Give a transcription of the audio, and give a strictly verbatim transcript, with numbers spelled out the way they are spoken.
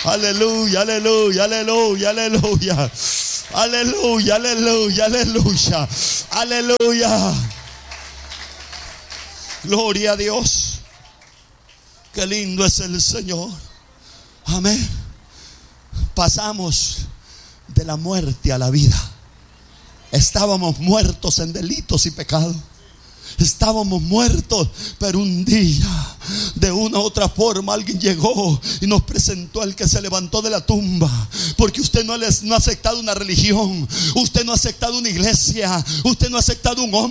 Aleluya, aleluya, aleluya, aleluya. Aleluya, aleluya, aleluya. Aleluya. Gloria a Dios. Qué lindo es el Señor. Amén. Pasamos de la muerte a la vida. Estábamos muertos en delitos y pecados. Estábamos muertos, pero un día, de una u otra forma, alguien llegó y nos presentó al que se levantó de la tumba. Porque usted no, les, no ha aceptado una religión, usted no ha aceptado una iglesia, usted no ha aceptado un hombre.